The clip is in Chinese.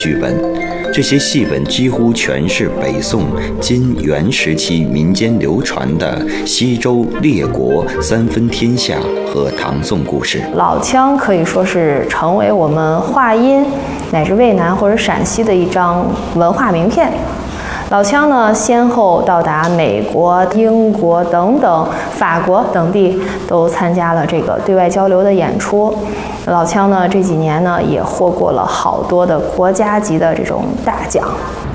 剧本。这些戏本几乎全是北宋、金、元时期民间流传的西周列国、三分天下和唐宋故事。 老腔可以说是成为我们华阴乃至渭南或者陕西的一张文化名片。老腔呢，先后到达美国、英国等等、法国等地，都参加了这个对外交流的演出。老腔呢，这几年呢，也获过了好多的国家级的这种大奖。